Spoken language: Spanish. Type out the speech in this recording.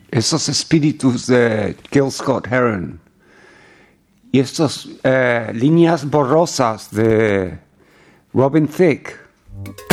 esos espíritus de Gil Scott Heron y estas líneas borrosas de Robin Thicke.